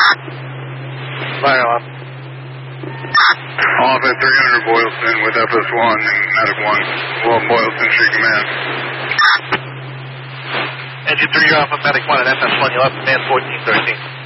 Fire alarm. Off at 300 Boylston with FS1 and Medic 1. Well, Boylston, Street Command. Engine 3, you're off of Medic 1 and FS1. You'll have command 1413.